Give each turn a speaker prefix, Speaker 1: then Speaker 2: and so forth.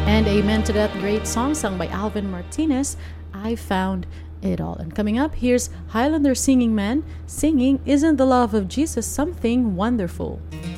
Speaker 1: And amen to that great song sung by Alvin Martinez, I Found It All. And coming up, here's Highlander Singing Man singing Isn't the Love of Jesus Something Wonderful?